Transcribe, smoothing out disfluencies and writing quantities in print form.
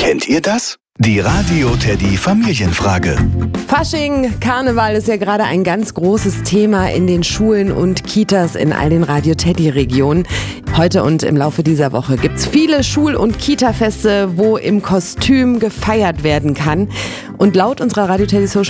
Kennt ihr das? Die Radio Teddy Familienfrage. Fasching, Karneval ist ja gerade ein ganz großes Thema in den Schulen und Kitas in all den Radio Teddy Regionen. Heute und im Laufe dieser Woche gibt's viele Schul- und Kita-Feste, wo im Kostüm gefeiert werden kann. Und laut unserer Radio Teddy Social